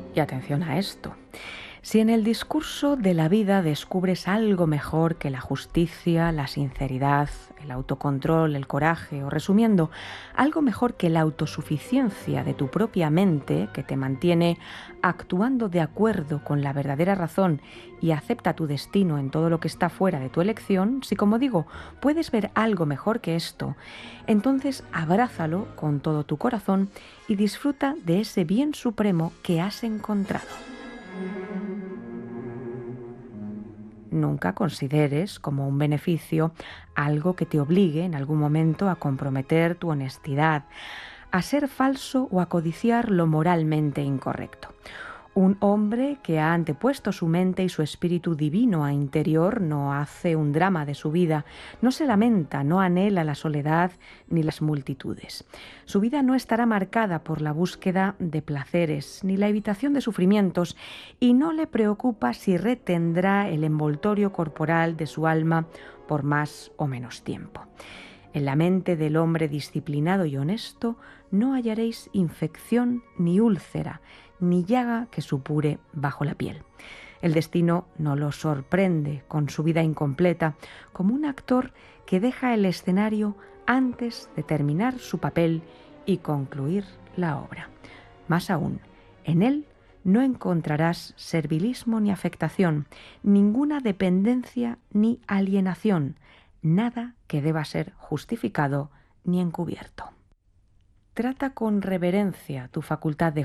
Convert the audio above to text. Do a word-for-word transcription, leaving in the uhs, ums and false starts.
Y atención a esto. Si en el discurso de la vida descubres algo mejor que la justicia, la sinceridad, el autocontrol, el coraje, o resumiendo, algo mejor que la autosuficiencia de tu propia mente, que te mantiene actuando de acuerdo con la verdadera razón y acepta tu destino en todo lo que está fuera de tu elección, si, como digo, puedes ver algo mejor que esto, entonces abrázalo con todo tu corazón y disfruta de ese bien supremo que has encontrado. Nunca consideres como un beneficio algo que te obligue en algún momento a comprometer tu honestidad, a ser falso o a codiciar lo moralmente incorrecto. Un hombre que ha antepuesto su mente y su espíritu divino a interior no hace un drama de su vida, no se lamenta, no anhela la soledad ni las multitudes. Su vida no estará marcada por la búsqueda de placeres ni la evitación de sufrimientos y no le preocupa si retendrá el envoltorio corporal de su alma por más o menos tiempo. En la mente del hombre disciplinado y honesto no hallaréis infección ni úlcera, ni llaga que supure bajo la piel. El destino no lo sorprende con su vida incompleta, como un actor que deja el escenario antes de terminar su papel y concluir la obra. Más aún, en él no encontrarás servilismo ni afectación, ninguna dependencia ni alienación, nada que deba ser justificado ni encubierto. Trata con reverencia tu facultad de